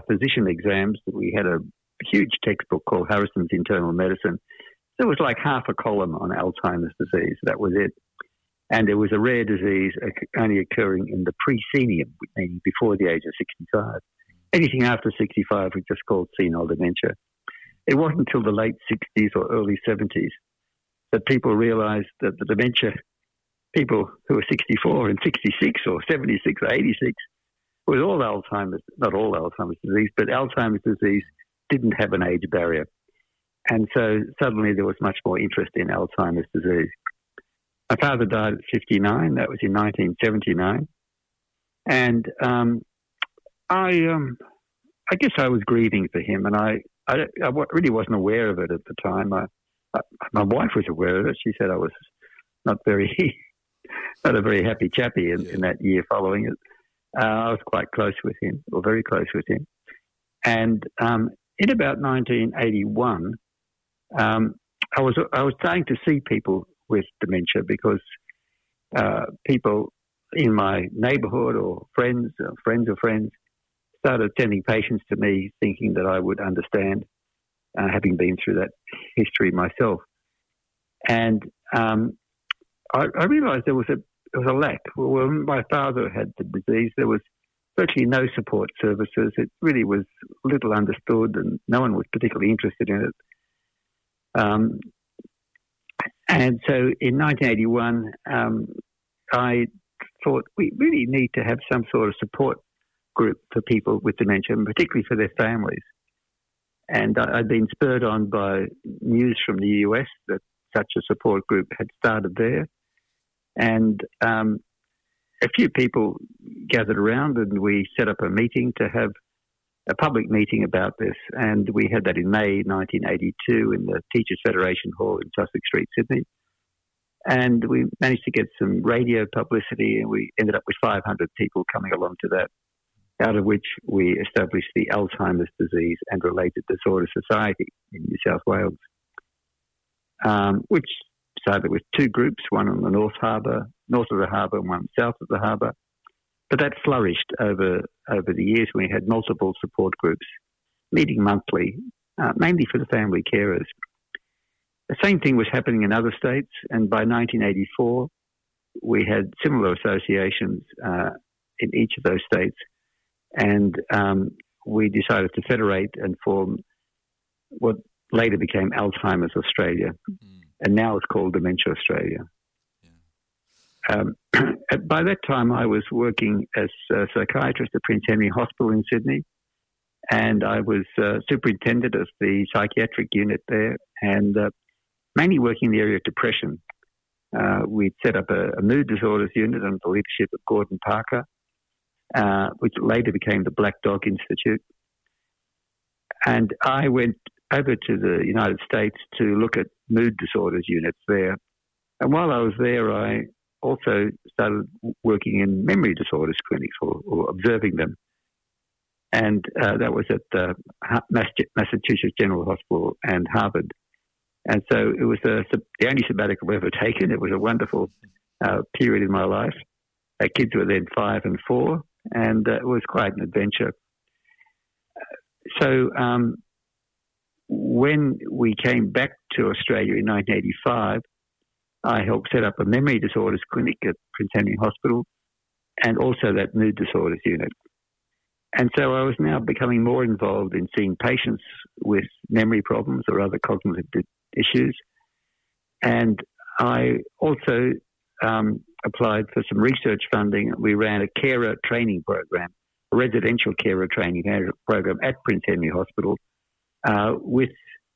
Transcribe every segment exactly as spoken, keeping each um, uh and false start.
physician exams, we had a huge textbook called Harrison's Internal Medicine. There was like half a column on Alzheimer's disease. That was it. And it was a rare disease only occurring in the pre-senium, meaning before the age of sixty-five. Anything after sixty-five was just called senile dementia. It wasn't until the late sixties or early seventies that people realized that the dementia, people who were sixty-four and sixty-six or seventy-six or eighty-six, was all Alzheimer's, not all Alzheimer's disease, but Alzheimer's disease didn't have an age barrier. And so suddenly there was much more interest in Alzheimer's disease. My father died at fifty-nine. That was in nineteen seventy-nine. And um, I um, I guess I was grieving for him, and I, I, I really wasn't aware of it at the time. I, I, my wife was aware of it. She said I was not very, not a very happy chappy in, yeah. in that year following it. Uh, I was quite close with him, or very close with him. And um, in about nineteen eighty-one, um, I was I was starting to see people with dementia because uh, people in my neighbourhood or friends, or friends of friends, started sending patients to me thinking that I would understand, uh, having been through that history myself. And um, I, I realised there was a there was a lack. Well, when my father had the disease, there was virtually no support services. It really was little understood, and no one was particularly interested in it. Um, And so in nineteen eighty-one, um, I thought we really need to have some sort of support group for people with dementia, and particularly for their families. And I, I'd been spurred on by news from the U S that such a support group had started there. And um, a few people gathered around, and we set up a meeting to have a public meeting about this. And we had that in May nineteen eighty-two in the Teachers Federation Hall in Sussex Street, Sydney. And we managed to get some radio publicity, and we ended up with five hundred people coming along to that, out of which we established the Alzheimer's Disease and Related Disorder Society in New South Wales, um, which started with two groups, one on the North Harbour, north of the harbour, and one south of the harbour. But that flourished over over the years. We had multiple support groups meeting monthly, uh, mainly for the family carers. The same thing was happening in other states, and by nineteen eighty-four, we had similar associations uh, in each of those states, and um, we decided to federate and form what later became Alzheimer's Australia, mm. and now it's called Dementia Australia. Um, by that time, I was working as a psychiatrist at Prince Henry Hospital in Sydney, and I was uh, superintendent of the psychiatric unit there, and uh, mainly working in the area of depression. Uh, we'd set up a, a mood disorders unit under the leadership of Gordon Parker, uh, which later became the Black Dog Institute. And I went over to the United States to look at mood disorders units there. And while I was there, I also started working in memory disorders clinics, or, or observing them. And uh, that was at uh, Massachusetts General Hospital and Harvard. And so it was a, the only sabbatical I've ever taken. It was a wonderful uh, period in my life. Our kids were then five and four, and uh, it was quite an adventure. So um, when we came back to Australia in nineteen eighty-five, I helped set up a memory disorders clinic at Prince Henry Hospital, and also that mood disorders unit. And so I was now becoming more involved in seeing patients with memory problems or other cognitive issues. And I also um, applied for some research funding. We ran a carer training program, a residential carer training program at Prince Henry Hospital uh, with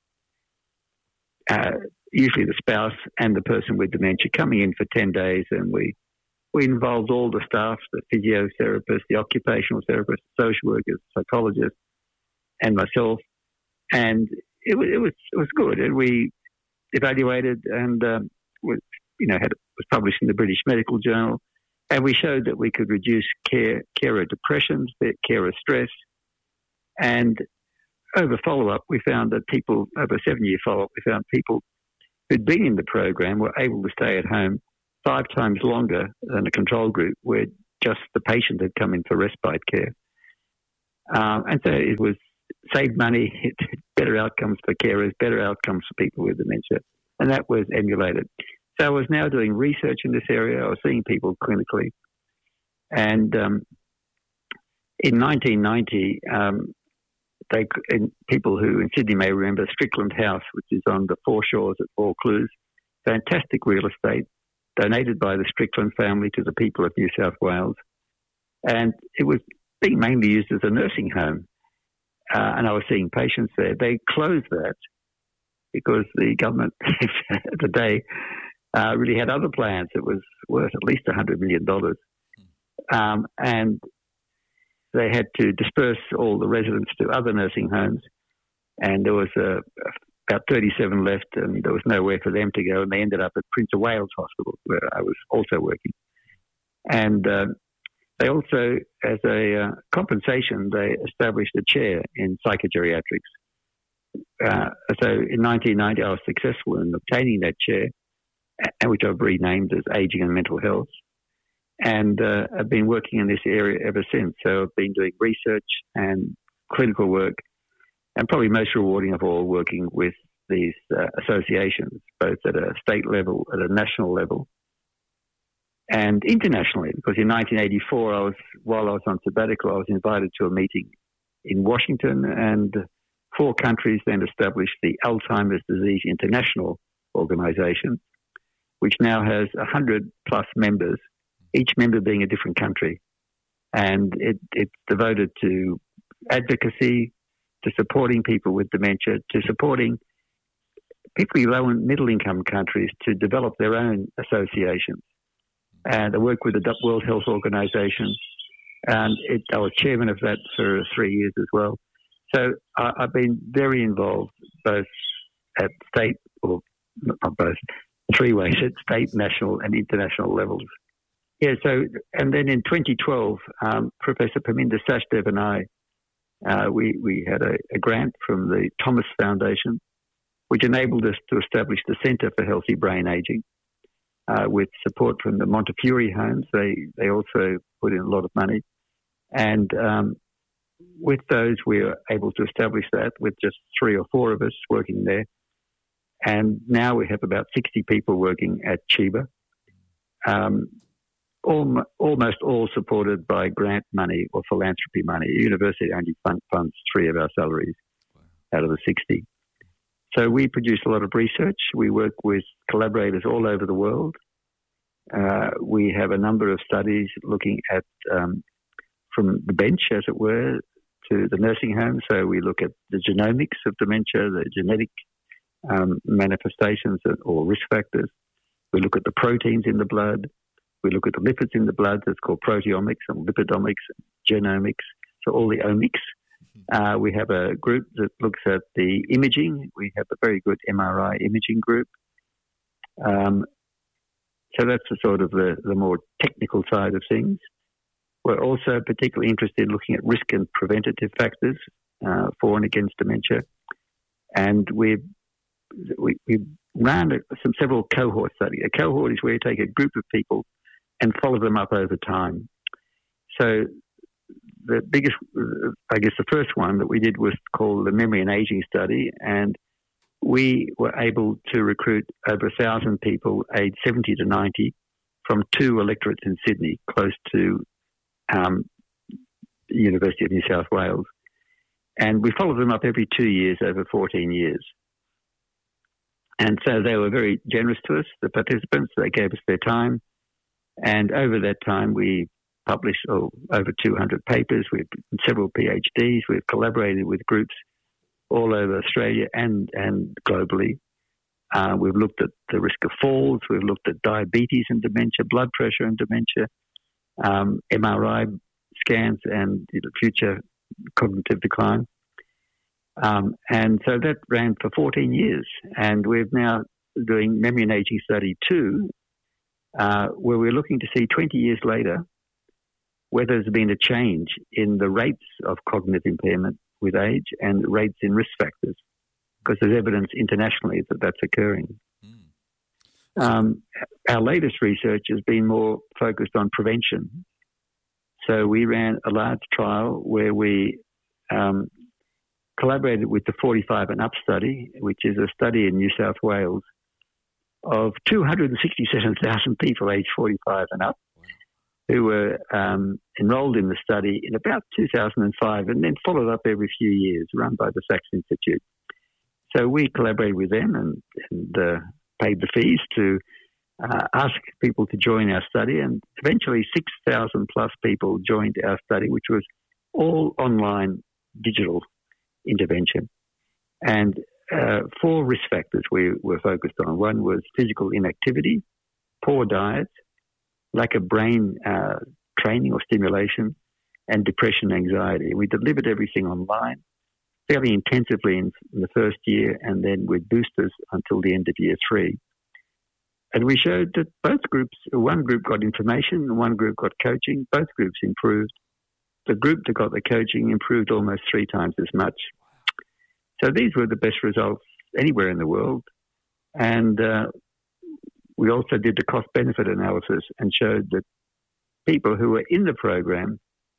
uh, usually the spouse and the person with dementia coming in for ten days, and we we involved all the staff, the physiotherapists, the occupational therapists, social workers, psychologists, and myself. And it was it was it was good. And we evaluated, and um, was you know had was published in the British Medical Journal, and we showed that we could reduce care carer depressions, carer stress, and over follow-up, we found that people over a seven-year follow-up, we found people who'd been in the program were able to stay at home five times longer than a control group where just the patient had come in for respite care. Um, and so it was saved money, better outcomes for carers, better outcomes for people with dementia. And that was emulated. So I was now doing research in this area. I was seeing people clinically. And um, in nineteen ninety, um, they, in, people who in Sydney may remember Strickland House, which is on the foreshores at Vaucluse, fantastic real estate, donated by the Strickland family to the people of New South Wales. And it was being mainly used as a nursing home. Uh, and I was seeing patients there. They closed that because the government at the day uh, really had other plans. It was worth at least one hundred million dollars. Um, and they had to disperse all the residents to other nursing homes. And there was uh, about thirty-seven left, and there was nowhere for them to go. And they ended up at Prince of Wales Hospital, where I was also working. And uh, they also, as a uh, compensation, they established a chair in psychogeriatrics. Uh, so in nineteen ninety, I was successful in obtaining that chair, which I've renamed as Aging and Mental Health. And uh, I've been working in this area ever since. So I've been doing research and clinical work, and probably most rewarding of all, working with these uh, associations, both at a state level, at a national level, and internationally. Because in nineteen eighty-four, I was while I was on sabbatical, I was invited to a meeting in Washington, and four countries then established the Alzheimer's Disease International Organization, which now has one hundred plus members, each member being a different country. And it, it's devoted to advocacy, to supporting people with dementia, to supporting people in low and middle income countries to develop their own associations. And I work with the World Health Organization, and it, I was chairman of that for three years as well. So I, I've been very involved both at state, or not both, three ways, at state, national and international levels. Yeah, so, and then in twenty twelve, um, Professor Parminder Sachdev and I, uh, we, we had a, a grant from the Thomas Foundation, which enabled us to establish the Centre for Healthy Brain Ageing, uh, with support from the Montefiore Homes. They, they also put in a lot of money. And um, with those, we were able to establish that with just three or four of us working there. And now we have about sixty people working at Chiba. Um, All, almost all supported by grant money or philanthropy money. The university only fund, funds three of our salaries out of the sixty. So we produce a lot of research. We work with collaborators all over the world. Uh, we have a number of studies looking at um, from the bench, as it were, to the nursing home. So we look at the genomics of dementia, the genetic um, manifestations or risk factors. We look at the proteins in the blood. We look at the lipids in the blood. That's called proteomics and lipidomics, and genomics, so all the omics. Uh, we have a group that looks at the imaging. We have a very good M R I imaging group. Um, so that's the sort of the, the more technical side of things. We're also particularly interested in looking at risk and preventative factors uh, for and against dementia. And we've, we, we've run some several cohort studies. A cohort is where you take a group of people and follow them up over time. So the biggest, I guess the first one that we did was called the Memory and Aging Study, and we were able to recruit over a thousand people aged seventy to ninety from two electorates in Sydney, close to um, the University of New South Wales. And we followed them up every two years over fourteen years. And so they were very generous to us, the participants. They gave us their time. And over that time, we published oh, over two hundred papers. We've several PhDs. We've collaborated with groups all over Australia and, and globally. Uh, we've looked at the risk of falls. We've looked at diabetes and dementia, blood pressure and dementia, um, M R I scans and future cognitive decline. Um, and so that ran for fourteen years. And we're now doing Memory and Aging Study two, Uh, where we're looking to see twenty years later whether there's been a change in the rates of cognitive impairment with age and rates in risk factors, because there's evidence internationally that that's occurring. Mm. Um, our latest research has been more focused on prevention. So we ran a large trial where we um, collaborated with the forty-five and up study, which is a study in New South Wales of two hundred sixty-seven thousand people aged forty-five and up who were um, enrolled in the study in about two thousand five and then followed up every few years, run by the Sachs Institute. So we collaborated with them and, and uh, paid the fees to uh, ask people to join our study, and eventually six thousand plus people joined our study, which was all online digital intervention. And uh, four risk factors we were focused on. One was physical inactivity, poor diet, lack of brain uh, training or stimulation, and depression and anxiety. We delivered everything online fairly intensively in, in the first year, and then with boosters until the end of year three. And we showed that both groups, one group got information and one group got coaching. Both groups improved. The group that got the coaching improved almost three times as much. So these were the best results anywhere in the world. And uh, we also did the cost-benefit analysis and showed that people who were in the program,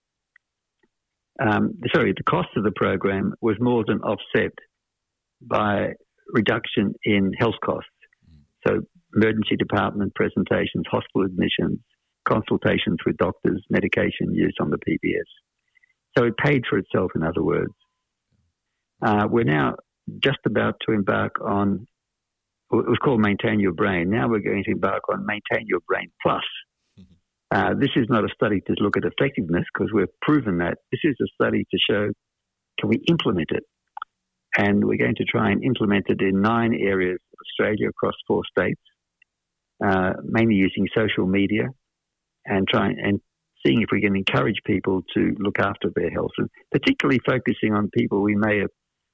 um, sorry, the cost of the program was more than offset by reduction in health costs. So emergency department presentations, hospital admissions, consultations with doctors, medication use on the P B S. So it paid for itself, in other words. Uh, we're now just about to embark on, it was called Maintain Your Brain. Now we're going to embark on Maintain Your Brain Plus. Uh, this is not a study to look at effectiveness because we've proven that. This is a study to show, can we implement it? And we're going to try and implement it in nine areas of Australia across four states, uh, mainly using social media and trying and seeing if we can encourage people to look after their health, and particularly focusing on people we may have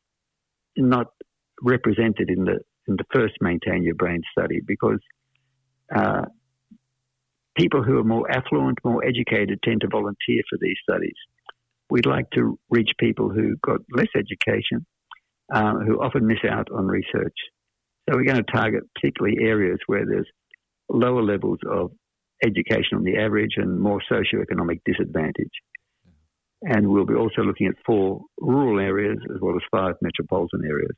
not represented in the in the first Maintain Your Brain study, because uh, people who are more affluent, more educated tend to volunteer for these studies. We'd like to reach people who got less education, uh, who often miss out on research. So we're going to target particularly areas where there's lower levels of education on the average and more socioeconomic disadvantage. And we'll be also looking at four rural areas as well as five metropolitan areas.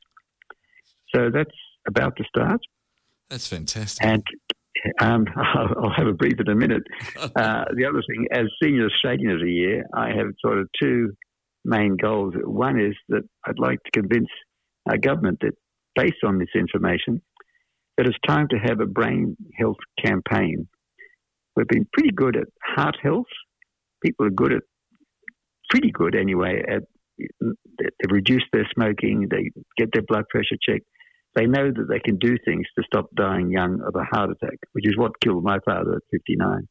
So that's about to start. That's fantastic. And um, I'll, I'll have a brief in a minute. Uh, the other thing, as Senior Australian of the Year, I have sort of two main goals. One is that I'd like to convince our government that, based on this information, that it's time to have a brain health campaign. We've been pretty good at heart health. People are good at, pretty good anyway, at they reduce their smoking, they get their blood pressure checked. They know that they can do things to stop dying young of a heart attack, which is what killed my father at fifty-nine.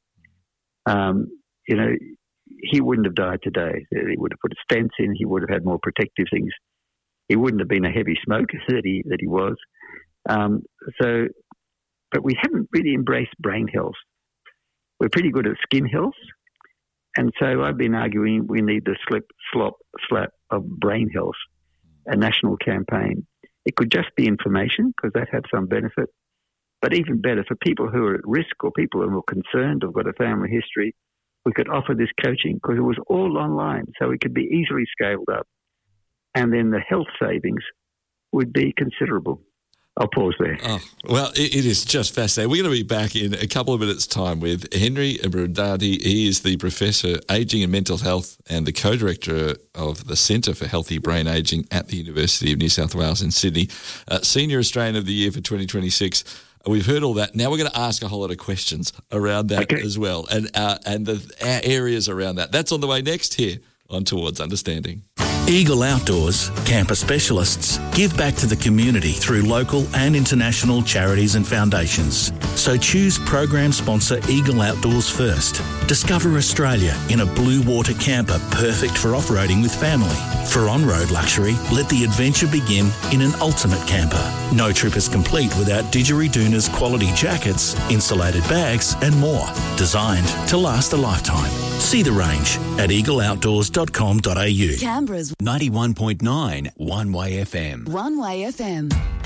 Um, you know, he wouldn't have died today. He would have put stents in. He would have had more protective things. He wouldn't have been a heavy smoker that he that he was. Um, so, but we haven't really embraced brain health. We're pretty good at skin health. And so I've been arguing we need the slip, slop, slap of brain health, a national campaign. It could just be information because that had some benefit. But even better, for people who are at risk or people who are more concerned or got a family history, we could offer this coaching because it was all online, so it could be easily scaled up. And then the health savings would be considerable. I'll pause there. Oh, well, it, it is just fascinating. We're going to be back in a couple of minutes' time with Henry Abradati. He is the Professor Ageing and Mental Health and the Co-Director of the Centre for Healthy Brain Ageing at the University of New South Wales in Sydney. Uh, Senior Australian of the Year for twenty twenty-six. We've heard all that. Now we're going to ask a whole lot of questions around that okay. as well, and uh, and the our areas around that. That's on the way next here on Towards Understanding. Eagle Outdoors, camper specialists, give back to the community through local and international charities and foundations. So choose program sponsor Eagle Outdoors first. Discover Australia in a blue water camper perfect for off-roading with family. For on-road luxury, let the adventure begin in an ultimate camper. No trip is complete without Didgeridoon's quality jackets, insulated bags and more. Designed to last a lifetime. See the range at eagle outdoors dot com dot a u. Canberra's ninety-one point nine One Way F M. One Way F M.